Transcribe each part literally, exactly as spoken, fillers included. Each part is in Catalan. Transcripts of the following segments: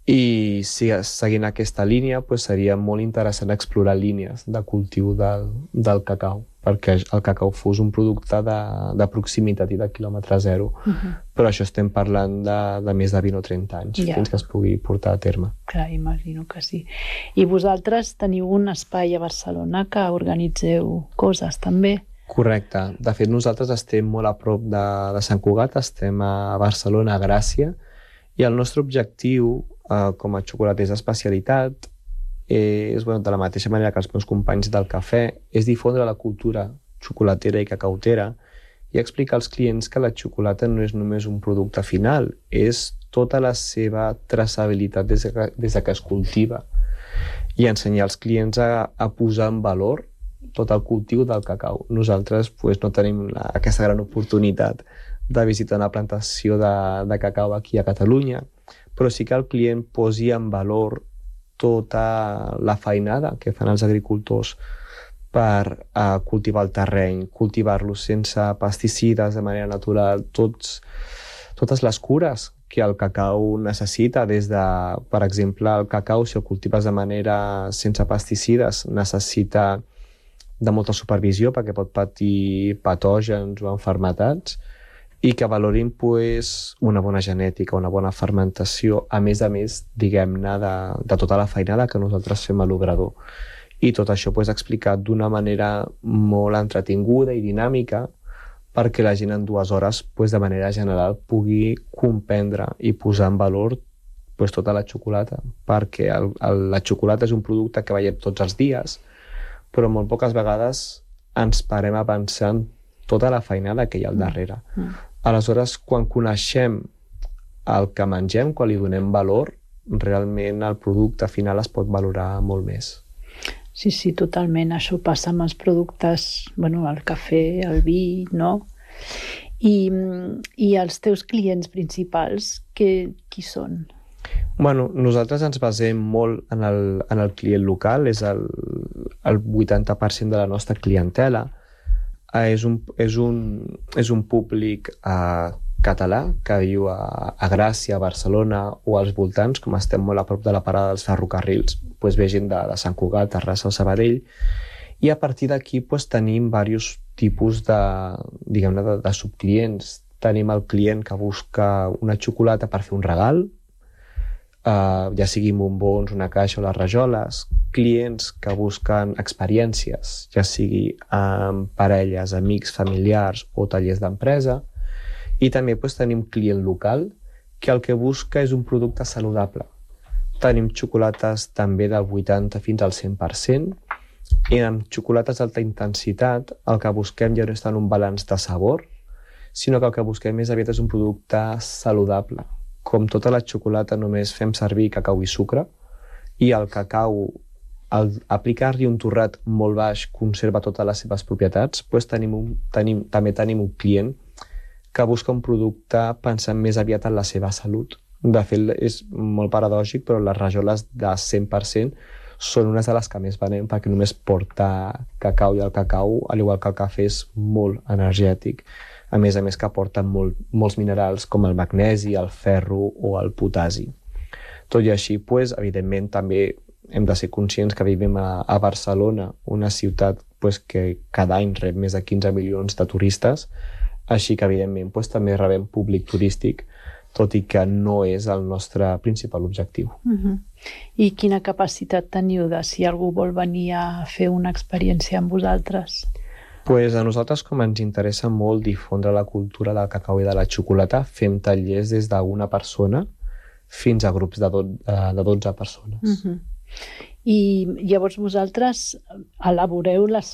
I si seguint aquesta línia pues seria molt interessant explorar línies de cultiu del, del cacau, perquè el cacau fos un producte de, de proximitat i de quilòmetre zero. Uh-huh. Però això estem parlant de, de més de vint o trenta anys, ja, fins que es pugui portar a terme. Clar, imagino que sí. I vosaltres teniu un espai a Barcelona que organitzeu coses també? Correcte. De fet, nosaltres estem molt a prop de, de Sant Cugat, estem a Barcelona, a Gràcia, i el nostre objectiu eh, com a xocolaters d'especialitat és, bueno, de la mateixa manera que els meus companys del cafè, és difondre la cultura xocolatera i cacautera i explicar als clients que la xocolata no és només un producte final, és tota la seva traçabilitat des de que, des de que es cultiva, i ensenyar als clients a, a posar en valor tot el cultiu del cacau. Nosaltres pues, no tenim la, aquesta gran oportunitat de visitar una plantació de, de cacau aquí a Catalunya, però sí que el client posi en valor tota la feinada que fan els agricultors per uh, cultivar el terreny, cultivar-lo sense pesticides, de manera natural, tots, totes les cures que el cacau necessita, des de, per exemple, el cacau, si el cultives de manera sense pesticides, necessita de molta supervisió perquè pot patir patògens o enfermetats, i que valorin pues, una bona genètica, una bona fermentació, a més a més, diguem-ne, de, de tota la feinada que nosaltres fem a l'obrador. I tot això pues, explicat d'una manera molt entretinguda i dinàmica perquè la gent en dues hores, pues, de manera general, pugui comprendre i posar en valor pues, tota la xocolata, perquè el, el, la xocolata és un producte que veiem tots els dies, però molt poques vegades ens parem a pensar en tota la feinada que hi ha al darrere. Mm. Aleshores, quan coneixem el que mengem, quan li donem valor, realment el producte final es pot valorar molt més. Sí, sí, totalment. Això passa amb els productes, bueno, el cafè, el vi, no? I, i els teus clients principals, que, qui són? Bueno, nosaltres ens basem molt en el, en el client local, és el, el vuitanta per cent de la nostra clientela. Uh, és, un, és, un, és un públic uh, català que viu a, a Gràcia, a Barcelona o als voltants, com estem molt a prop de la parada dels ferrocarrils, doncs ve gent de, de Sant Cugat, Terrassa o Sabadell, i a partir d'aquí doncs, tenim diversos tipus de, diguem-ne, de, de subclients. Tenim el client que busca una xocolata per fer un regal, Uh, ja siguin bombons, una caixa o les rajoles, clients que busquen experiències, ja sigui amb parelles, amics, familiars o tallers d'empresa, i també pues, tenim client local que el que busca és un producte saludable. Tenim xocolates també del vuitanta fins al cent per cent, i amb xocolates d'alta intensitat el que busquem ja no és tant un balanç de sabor, sinó que el que busquem més aviat és un producte saludable. Com tota la xocolata només fem servir cacau i sucre, i el cacau, al aplicar-li un torrat molt baix, conserva totes les seves propietats, doncs tenim un, tenim, també tenim un client que busca un producte pensant més aviat en la seva salut. De fet, és molt paradògic, però les rajoles de cent per cent són unes de les que més venem, perquè només porta cacau, i el cacau, al igual que el cafè, és molt energètic. A més a més que aporten molt, molts minerals com el magnesi, el ferro o el potasi. Tot i així, pues, evidentment, també hem de ser conscients que vivim a, a Barcelona, una ciutat pues, que cada any rep més de quinze milions de turistes, així que, evidentment, pues, també rebem públic turístic, tot i que no és el nostre principal objectiu. Uh-huh. I quina capacitat teniu de si algú vol venir a fer una experiència amb vosaltres? Pues a nosaltres, com ens interessa molt difondre la cultura del cacau i de la xocolata, fem tallers des d'una persona fins a grups de, do, de dotze persones. Uh-huh. I llavors vosaltres elaboreu les,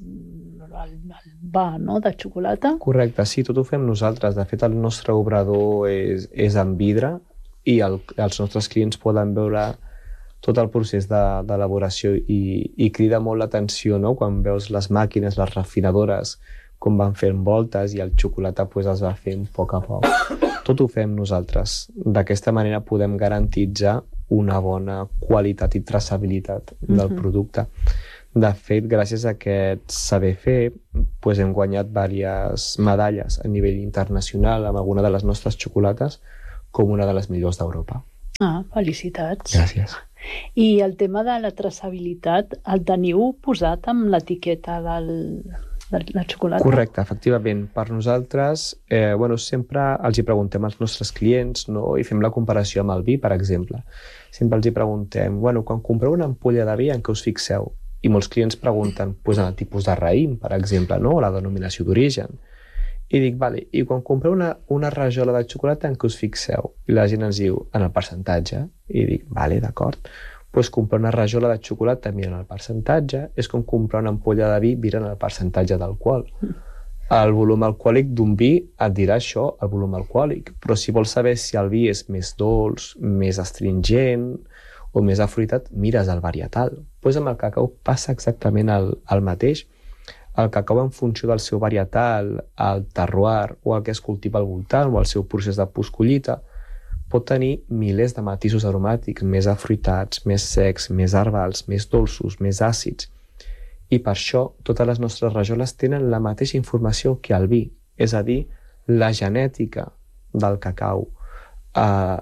el, el va, no?, de xocolata? Correcte, sí, tot ho fem nosaltres. De fet, el nostre obrador és, és en vidre i el, els nostres clients poden veure tot el procés d'elaboració de, i, i crida molt l'atenció, no?, quan veus les màquines, les refinadores, com van fent voltes i el xocolata pues, es va fent a poc a poc. Tot ho fem nosaltres. D'aquesta manera podem garantitzar una bona qualitat i traçabilitat del uh-huh. producte. De fet, gràcies a aquest saber fer, pues, hem guanyat diverses medalles a nivell internacional amb alguna de les nostres xocolates com una de les millors d'Europa. Ah, felicitats. Gràcies. I el tema de la traçabilitat el teniu posat amb l'etiqueta del, de la xocolata? Correcte, efectivament. Per nosaltres, eh, bueno, sempre els hi preguntem als nostres clients, no? I fem la comparació amb el vi, per exemple. Sempre els hi preguntem, bueno, quan compreu una ampolla de vi, en què us fixeu? I molts clients pregunten pues, en el tipus de raïm, per exemple, no? O la denominació d'origen. I dic, vale, i quan compreu una, una rajola de xocolata, en què us fixeu? I la gent ens diu, en el percentatge. I dic, vale, d'acord. Doncs pues comprar una rajola de xocolata miren el percentatge, és com comprar una ampolla de vi miren el percentatge d'alcohol. El volum alcohòlic d'un vi et dirà això, el volum alcohòlic, però si vols saber si el vi és més dolç, més astringent o més afruitat, mires el varietal. Doncs pues amb el cacau passa exactament el, el mateix. El cacau, en funció del seu varietal, el terroir o el que es cultiva al voltant o el seu procés de postcollita, pot tenir milers de matisos aromàtics, més afruitats, més secs, més herbals, més dolços, més àcids. I per això totes les nostres rajoles tenen la mateixa informació que el vi, és a dir, la genètica del cacau, eh,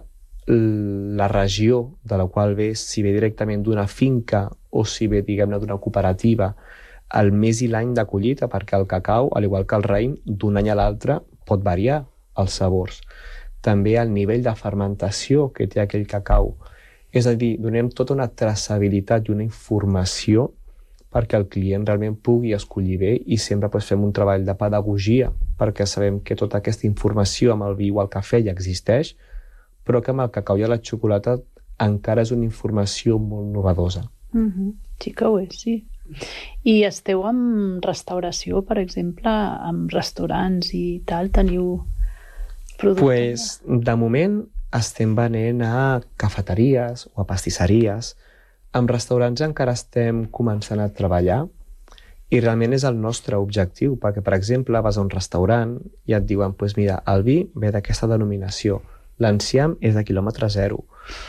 la regió de la qual ve, si ve directament d'una finca o si ve, diguem-ne, d'una cooperativa, el mes i l'any de collita, perquè el cacau, al igual que el raïm, d'un any a l'altre pot variar els sabors. També el nivell de fermentació que té aquell cacau. És a dir, donem tota una traçabilitat i una informació perquè el client realment pugui escollir bé i sempre pues, fem un treball de pedagogia perquè sabem que tota aquesta informació amb el vi o el cafè ja existeix, però que amb el cacau i la xocolata encara és una informació molt novedosa. Mm-hmm. Sí que ho és, sí. I esteu en restauració, per exemple, amb restaurants i tal? Teniu productes? Pues, de moment estem venent a cafeteries o a pastisseries. Amb restaurants encara estem començant a treballar i realment és el nostre objectiu, perquè, per exemple, vas a un restaurant i et diuen, pues mira, el vi ve d'aquesta denominació, l'enciam és de quilòmetre zero.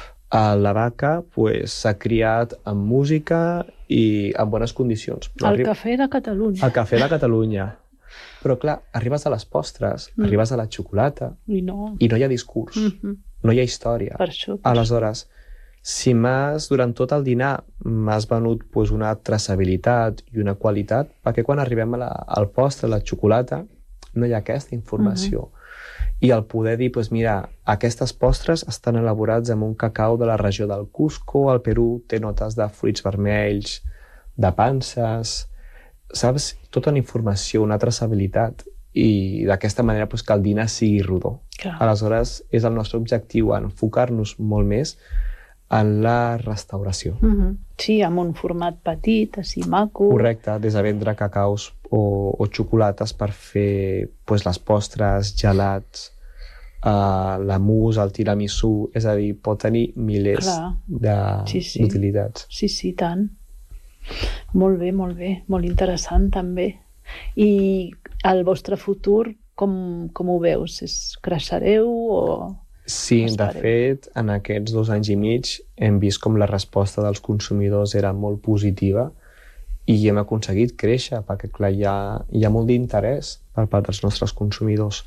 La vaca pues, s'ha criat amb música i en bones condicions. Però el arri... cafè de Catalunya. El cafè de Catalunya. Però clar, arribes a les postres, mm. arribes a la xocolata i no, i no hi ha discurs, mm-hmm. no hi ha història. Per això, per Aleshores, si m'has, durant tot el dinar m'has venut pues, una traçabilitat i una qualitat, perquè quan arribem a la, al postre, a la xocolata, no hi ha aquesta informació. Mm-hmm. I el poder dir, doncs mira, aquestes postres estan elaborats amb un cacau de la regió del Cusco, al Perú té notes de fruits vermells, de panses, saps? Tota una informació, una traçabilitat, i d'aquesta manera doncs, que el dinar sigui rodó. Clar. Aleshores, és el nostre objectiu enfocar-nos molt més en la restauració. Mm-hmm. Sí, amb un format petit, així maco. Correcte, des de vendre cacaus o, o xocolates per fer pues, les postres, gelats, uh, la mousse, el tiramisú, és a dir, pot tenir milers d'utilitats. Sí, sí. sí, sí, tant. Molt bé, molt bé, molt interessant també. I el vostre futur, com, com ho veus? És, creixereu o...? Sí, de fet, en aquests dos anys i mig hem vist com la resposta dels consumidors era molt positiva i hem aconseguit créixer, perquè clar, hi ha, hi ha molt d'interès per part dels nostres consumidors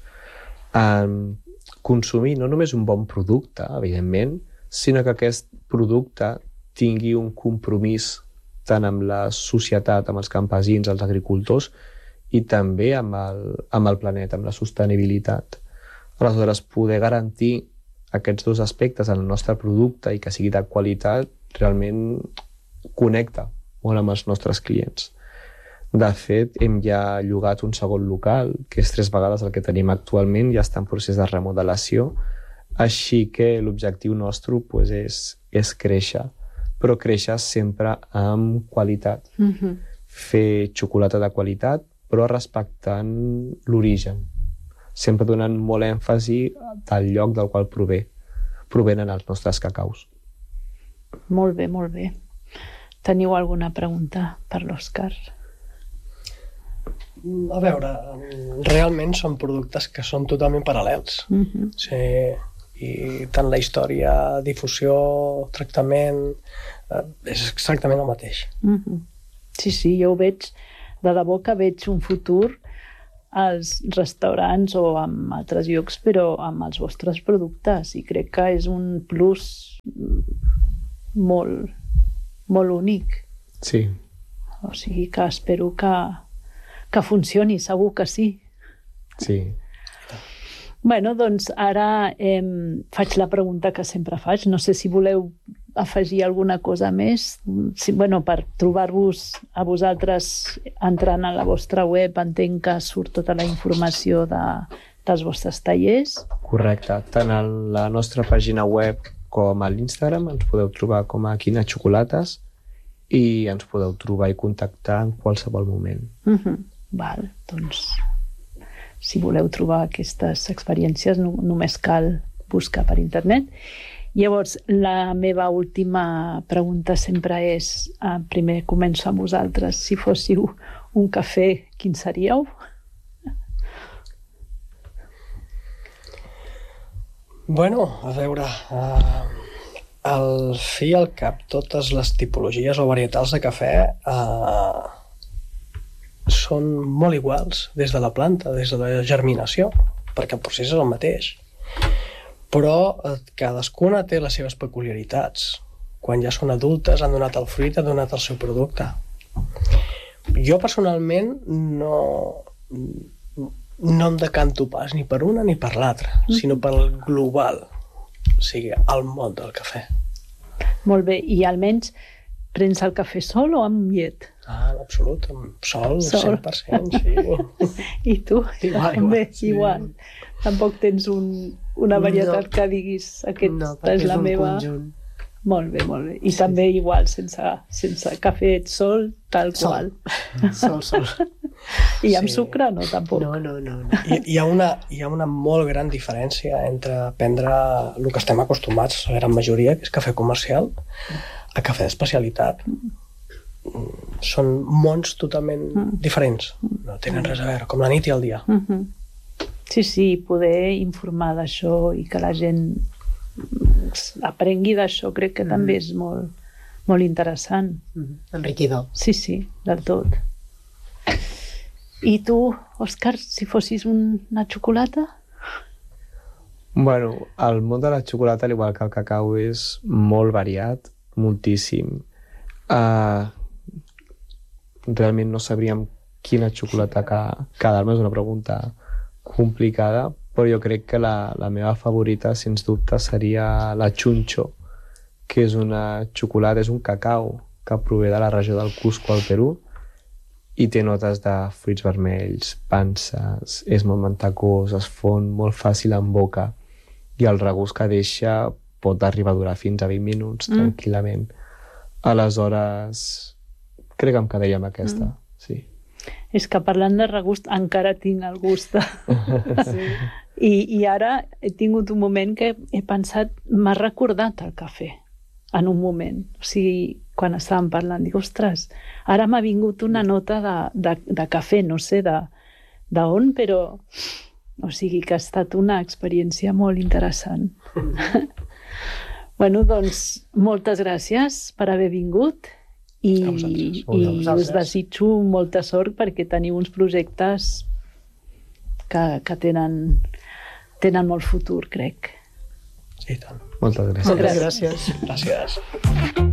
en consumir no només un bon producte, evidentment, sinó que aquest producte tingui un compromís tant amb la societat, amb els campesins, els agricultors, i també amb el, amb el planeta, amb la sostenibilitat. Aleshores, poder garantir aquests dos aspectes en el nostre producte i que sigui de qualitat realment connecta molt amb els nostres clients. De fet, hem ja llogat un segon local, que és tres vegades el que tenim actualment, ja està en procés de remodelació, així que l'objectiu nostre pues, és, és créixer, però créixer sempre amb qualitat. Mm-hmm. Fer xocolata de qualitat, però respectant l'origen, sempre donant molt èmfasi del lloc del qual prové, provenen els nostres cacaus. Molt bé, molt bé. Teniu alguna pregunta per l'Òscar? A veure, realment són productes que són totalment paral·lels. Mm-hmm. Sí, i tant la història, difusió, tractament, eh, és exactament el mateix. Mm-hmm. Sí, sí, jo ho veig, de debò que veig un futur als restaurants o en altres llocs, però amb els vostres productes, i crec que és un plus molt, molt únic. Sí. O sigui que espero que, que funcioni, segur que sí. Sí. Bueno, doncs ara eh, faig la pregunta que sempre faig. No sé si voleu afegir alguna cosa més. Sí, bueno, per trobar-vos a vosaltres entrant a la vostra web, entenc que surt tota la informació de, dels vostres tallers. Correcte. Tant a la nostra pàgina web com a l'Instagram ens podeu trobar com a Quina Xocolates i ens podeu trobar i contactar en qualsevol moment. Uh-huh. Val, doncs si voleu trobar aquestes experiències no, només cal buscar per internet. Llavors, la meva última pregunta sempre és, eh, primer començo amb vosaltres, si fóssiu un cafè, quin seríeu? Bueno, a veure, uh, al fi i al cap, totes les tipologies o varietals de cafè uh, són molt iguals des de la planta, des de la germinació, perquè el procés és el mateix. Però eh, cadascuna té les seves peculiaritats. Quan ja són adultes, han donat el fruit, han donat el seu producte. Jo personalment no, no em decanto pas ni per una ni per l'altra, mm. sinó pel global, o sigui, el món del cafè. Molt bé, i almenys prens el cafè sol o amb llet? Ah, en absolut, amb sol, sol. cent per cent, sí. I tu? Igual, també, igual. Sí. Igual. Tampoc tens un, una varietat no. que diguis aquesta no, és la és meva... Conjunt. Molt bé, molt bé. I Sí. també igual, sense, sense cafè sol, tal Sol. qual. Sol, sol. I amb Sí. sucre no, tampoc. No, no, no. no. Hi, hi, ha una, hi ha una molt gran diferència entre prendre el que estem acostumats, la gran majoria, que és cafè comercial, a cafè d'especialitat. Són mons totalment Mm. diferents. No tenen res a veure, com la nit i el dia. Uh-huh. Sí, sí, poder informar d'això i que la gent aprengui d'això crec que mm. també és molt, molt interessant. Mm. Enriquidor. Sí, sí, del tot. I tu, Òscar, si fossis una xocolata? Bueno, el món de la xocolata, al igual que el cacau, és molt variat, moltíssim. Uh, realment no sabríem quina xocolata ca- quedar-me, és una pregunta complicada, però jo crec que la, la meva favorita, sens dubte, seria la Chuncho, que és una xocolata, és un cacau que prové de la regió del Cusco, al Perú, i té notes de fruits vermells, panses, és molt mantecós, es fon molt fàcil en boca, i el regust que deixa pot arribar a durar fins a vint minuts, mm. tranquil·lament. Aleshores, crec que em quedaria amb aquesta, mm. sí. És que parlant de regust encara tinc el gust de... Sí. I, I ara he tingut un moment que he pensat, m'ha recordat el cafè, en un moment. O sigui, quan estàvem parlant, dic, ostres, ara m'ha vingut una nota de, de, de cafè, no sé de, de on, però... O sigui que ha estat una experiència molt interessant. Bueno, doncs, moltes gràcies per haver vingut i, A vosaltres. i A vosaltres. us desitjo molta sort perquè teniu uns projectes que, que tenen, tenen molt futur, crec. Sí, tant. Moltes gràcies. Moltes gràcies. Gràcies.